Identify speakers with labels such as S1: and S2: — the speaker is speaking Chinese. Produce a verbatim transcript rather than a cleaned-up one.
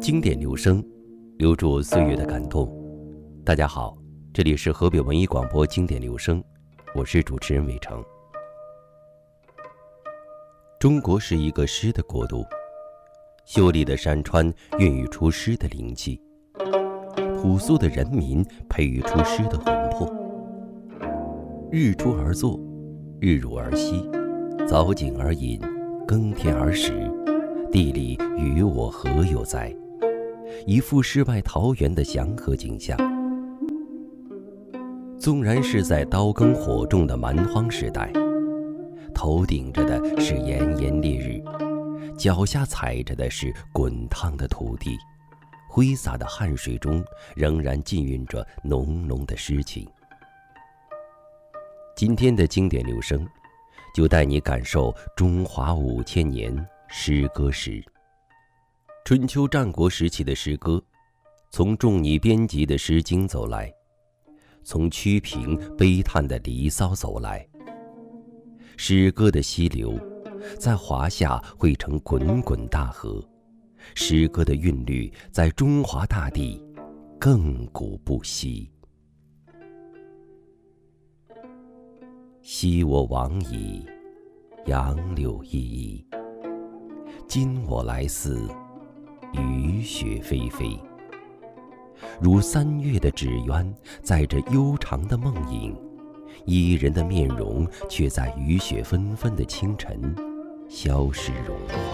S1: 经典留声，留住岁月的感动。大家好，这里是河北文艺广播经典留声，我是主持人伟成。中国是一个诗的国度，秀丽的山川孕育出诗的灵气，朴素的人民培育出诗的魂魄。日出而作，日入而息，早景而饮，耕田而食，地里与我何有哉？一副世外桃源的祥和景象。纵然是在刀耕火种的蛮荒时代，头顶着的是炎炎烈日，脚下踩着的是滚烫的土地，挥洒的汗水中仍然浸蕴着浓浓的诗情。今天的经典留声，就带你感受中华五千年诗歌史。春秋战国时期的诗歌，从仲尼编辑的《诗经》走来，从屈平悲叹的《离骚》走来。诗歌的溪流，在华夏汇成滚滚大河，诗歌的韵律在中华大地亘古不息。昔我往矣，杨柳依依，今我来似雨雪霏霏。如三月的纸鸢，载着悠长的梦影，伊人的面容却在雨雪纷纷的清晨消失融化。